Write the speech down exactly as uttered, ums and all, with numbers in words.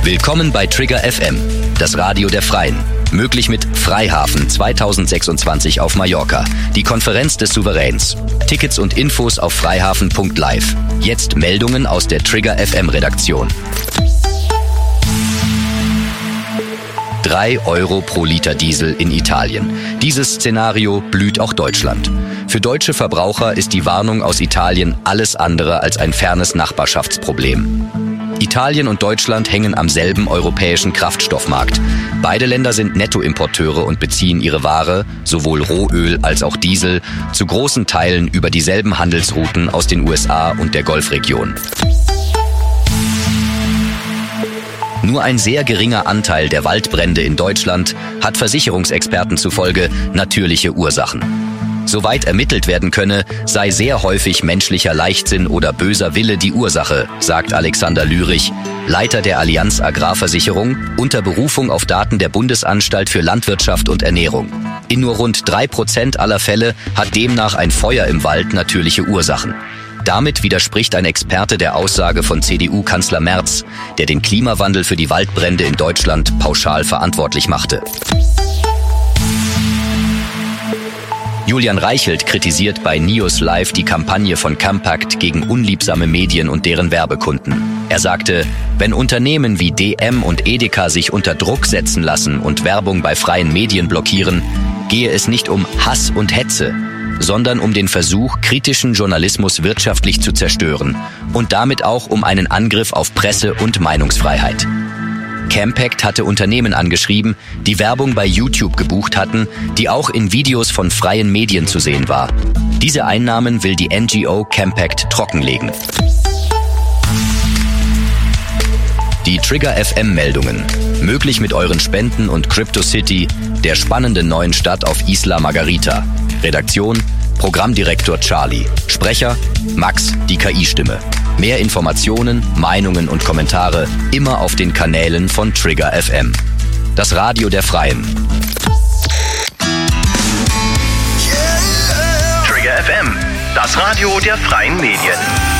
Willkommen bei Trigger F M, das Radio der Freien. Möglich mit Freihafen zweitausendsechsundzwanzig auf Mallorca, die Konferenz des Souveräns. Tickets und Infos auf freihafen punkt live. Jetzt Meldungen aus der Trigger F M Redaktion. Drei Euro pro Liter Diesel in Italien. Dieses Szenario blüht auch Deutschland. Für deutsche Verbraucher ist die Warnung aus Italien alles andere als ein fernes Nachbarschaftsproblem. Italien und Deutschland hängen am selben europäischen Kraftstoffmarkt. Beide Länder sind Nettoimporteure und beziehen ihre Ware, sowohl Rohöl als auch Diesel, zu großen Teilen über dieselben Handelsrouten aus den U S A und der Golfregion. Nur ein sehr geringer Anteil der Waldbrände in Deutschland hat Versicherungsexperten zufolge natürliche Ursachen. Soweit ermittelt werden könne, sei sehr häufig menschlicher Leichtsinn oder böser Wille die Ursache, sagt Alexander Lürich, Leiter der Allianz Agrarversicherung, unter Berufung auf Daten der Bundesanstalt für Landwirtschaft und Ernährung. In nur rund drei Prozent aller Fälle hat demnach ein Feuer im Wald natürliche Ursachen. Damit widerspricht ein Experte der Aussage von C D U-Kanzler Merz, der den Klimawandel für die Waldbrände in Deutschland pauschal verantwortlich machte. Julian Reichelt kritisiert bei News Live die Kampagne von Campact gegen unliebsame Medien und deren Werbekunden. Er sagte, wenn Unternehmen wie D M und Edeka sich unter Druck setzen lassen und Werbung bei freien Medien blockieren, gehe es nicht um Hass und Hetze, sondern um den Versuch, kritischen Journalismus wirtschaftlich zu zerstören und damit auch um einen Angriff auf Presse- und Meinungsfreiheit. Campact hatte Unternehmen angeschrieben, die Werbung bei YouTube gebucht hatten, die auch in Videos von freien Medien zu sehen war. Diese Einnahmen will die N G O Campact trockenlegen. Die Trigger F M-Meldungen. Möglich mit euren Spenden und CryptoCity, der spannenden neuen Stadt auf Isla Margarita. Redaktion, Programmdirektor Charlie. Sprecher, Max, die K I-Stimme. Mehr Informationen, Meinungen und Kommentare immer auf den Kanälen von Trigger F M. Das Radio der Freien. Trigger F M, das Radio der Freien Medien.